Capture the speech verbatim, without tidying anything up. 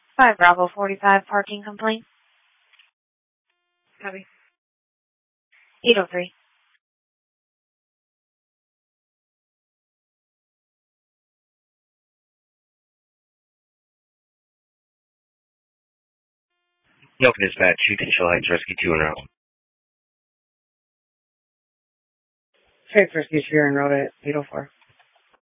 five Bravo forty-five parking complaint. Copy. eight oh three. Yelp Dispatch, you can show Heights Rescue two and route. Heights Rescue two and route at eight oh four.